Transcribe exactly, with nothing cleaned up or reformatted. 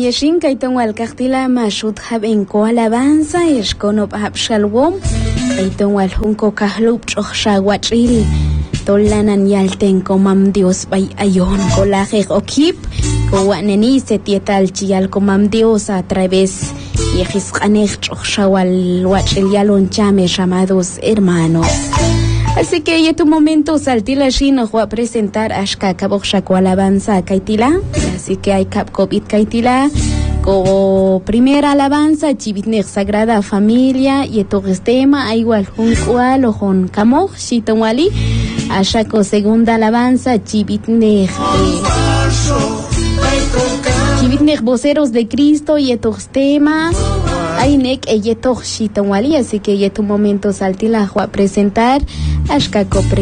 yeshin kaiton wal kaktila mashut hab enko alabanza eshkono hab shalwom kaiton wal hunko kahlup choksha wachil tolanan yalten komam Dios bay ayon kolajek okip kowaneni setietal chial komam Dios a través yejis qanej choksha wal wachil yalon chame llamados hermanos. Así que ya tu momento saltila shi nos voy a presentar ashka kabok alabanza kaitila. Así que hay cap covid kaitila como primera alabanza chivitnek sagrada familia y esto tema hay igual juncual o con camo shitomali ashako segunda alabanza chivitnek chivitnek voceros de Cristo y estos temas hay nek eyeto shitomali. Así que ya tu momento saltila voy a presentar ashka